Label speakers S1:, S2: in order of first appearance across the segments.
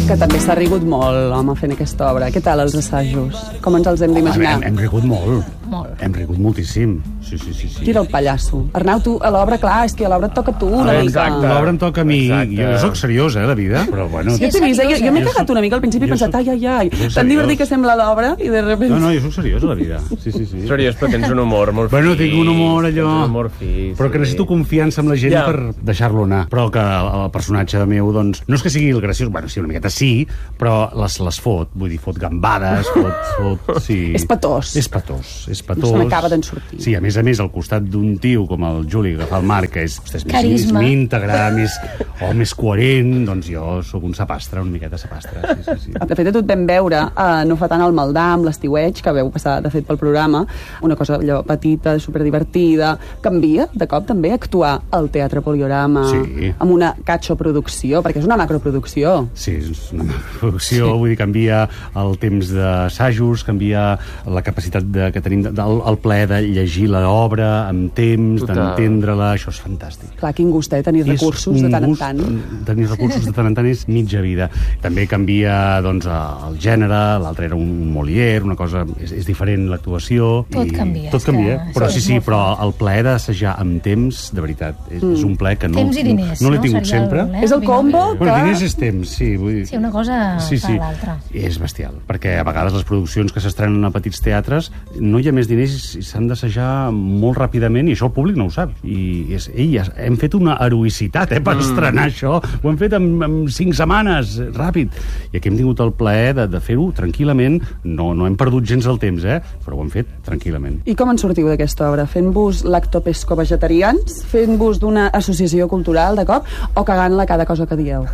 S1: Que també s'ha rigut molt, home, fent aquesta obra. Què tal els assajos? Com ens els hem d'imaginar?
S2: Hem rigut molt. Hem rigut moltíssim. Sí.
S1: Tira el pallasso. Arnau, tu a l'obra, clar, és que a l'obra et toca a tu una mica.
S2: L'obra em toca a mi. Jo soc seriós, de vida. Però bueno...
S1: Sí, jo m'he cagat una mica al principi i he pensat, ai, tan divertit que sembla l'obra i de repente...
S2: No, jo soc seriós a la vida. Sí.
S3: Seriós, però tens un humor molt fi.
S2: Bueno, tinc un humor allò...
S3: Un humor fi,
S2: però que necessito confiança amb la gent per deixar-lo anar. Però que el personatge meu, doncs... No és que sigui el graciós, bueno, sí, una miqueta sí, però les fot. Vull dir, fot gambades, fot... Sí.
S1: És patós.
S2: És patós.
S1: No se n'acaba d'en sortir.
S2: Sí, a més, al costat d'un tio com el Juli, que fa el Marc, que és més íntegre, més coherent, doncs jo sóc un sapastre, una miqueta sapastre. Sí.
S1: De fet, a tu et vam veure no fa tant al Maldà, amb l'estiueig, que veu passar, de fet, pel programa, una cosa allò petita, superdivertida. Canvia, de cop, també, actuar al Teatre Poliorama amb una catxoproducció, perquè és una macroproducció.
S2: Sí, és una macroproducció, vull dir, canvia el temps d'assajos, canvia la capacitat que tenim, el plaer de llegir l'obra amb temps, d'entendre-la, això és fantàstic.
S1: Clar, quin gust, tenir recursos de tant en tant.
S2: Tenir recursos de tant en tant és mitja vida. També canvia, doncs, el gènere, l'altre era un Molière, una cosa... És diferent l'actuació.
S4: Tot canvia.
S2: Tot canvia, però sí, però el plaer d'assajar amb temps, de veritat, és un plaer que no...
S4: Temps i diners,
S2: no l'he tingut sempre.
S1: És el combo que...
S2: Bueno, diners és temps, sí. Vull dir...
S4: Sí, una cosa fa l'altra.
S2: És bestial, perquè a vegades les produccions que s'estrenen a petits teatres no hi ha més diners i s'han d'assajar molt ràpidament, i això el públic no ho sap. I hem fet una heroïcitat per estrenar això. Ho hem fet en 5 setmanes, ràpid. I aquí hem tingut el plaer de fer-ho tranquil·lament. No hem perdut gens el temps, però ho hem fet tranquil·lament.
S1: I com en sortiu d'aquesta obra? Fent-vos lactopescovegetarians? Fent-vos d'una associació cultural, de cop? O cagant-la cada cosa que dieu?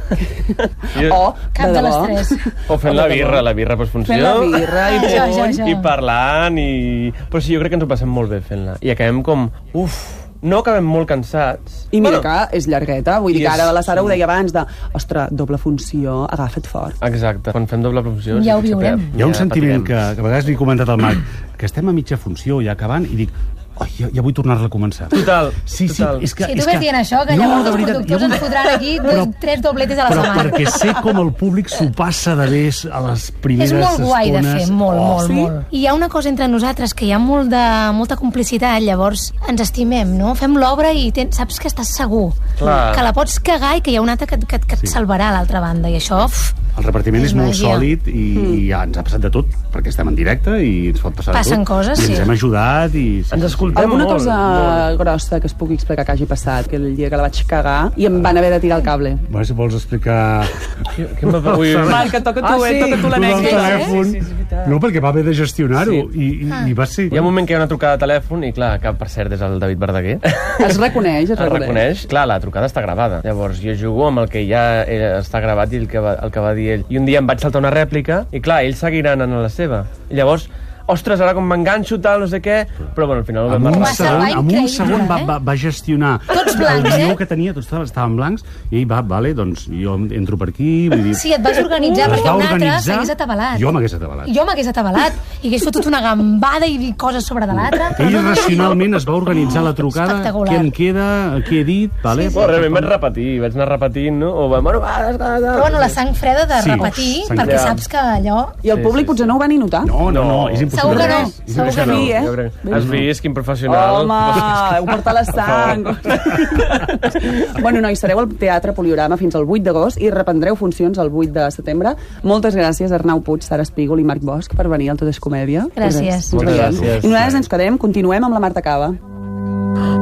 S4: Cap de les tres.
S3: O fent la birra postfunció.
S1: Fent la birra
S3: i parlant. Però sí, jo crec que ens ho passem molt bé fent-la. I acabem com... No acabem molt cansats.
S1: I mira que és llargueta, vull dir que ara la Sara ho deia abans ostres, doble funció, agafa't fort.
S3: Exacte, quan fem doble funció...
S4: Ja ho viurem.
S2: Hi ha un sentiment que a vegades li he comentat al Marc, que estem a mitja funció, ja acabant, i dic... ja vull tornar-la a començar.
S3: Total.
S2: Sí, és que...
S4: Si tu ves dient això, que llavors els productors ens fotran aquí 3 dobletes a la setmana.
S2: Però perquè sé com el públic s'ho passa de bé a les primeres estones.
S4: És molt guai de fer, molt. I hi ha una cosa entre nosaltres, que hi ha molta complicitat, llavors ens estimem, no? Fem l'obra i saps que estàs segur. Que la pots cagar i que hi ha un altre que et salvarà a l'altra banda, i això...
S2: El repartiment és molt sòlid i ja ens ha passat de tot, perquè estem en directe i ens pot passar de tot.
S4: Passen coses,
S2: i ens hem ajudat i...
S3: Ens escoltem
S1: alguna cosa grossa que es pugui explicar que hagi passat, que el dia que la vaig cagar i em van haver de tirar el cable.
S2: Bueno, si vols explicar...
S1: Marc, toca tu l'anècdota.
S2: No, perquè va haver de gestionar-ho i va ser...
S3: Hi ha un moment que hi ha una trucada de telèfon i clar, que per cert és el David Verdaguer.
S1: Es reconeix.
S3: Clar, la trucada està gravada. Llavors jo jugo amb el que ja està gravat i el que va dir ell. I un dia em vaig saltar una rèplica i clar, ells seguiran en la seva. I llavors, ostres, ara com m'enganxo, tal, no sé què, però bueno, al final ho vam arreglar.
S2: En un segon va gestionar
S4: tots blancs,
S2: el guió que tenia, tots estaven blancs, i ell va, vale, doncs jo entro per aquí, vull dir...
S4: Sí, et vas organitzar, perquè un altre s'hagués atabalat.
S2: Jo m'hagués atabalat.
S4: I hagués fotut una gambada i coses sobre de l'altre.
S2: Ell racionalment es va organitzar la trucada, què em queda, què he dit, vale?
S3: Realment vaig anar repetint, no?
S4: Però bueno, la sang freda de repetir, perquè saps que allò...
S1: I el públic potser no ho va ni notar?
S2: No, és impossible.
S4: Segur que no.
S1: Segur que sí,
S3: Has vist, quin professional.
S1: Home, heu portat la sang. Bueno, nois, sereu al Teatre Poliorama fins al 8 d'agost i reprendreu funcions el 8 de setembre. Moltes gràcies, Arnau Puig, Sara Espígol i Marc Bosch, per venir al Tot és Comèdia.
S4: Gràcies.
S3: Moltes gràcies.
S1: I nosaltres ens quedem, continuem amb la Marta Cava.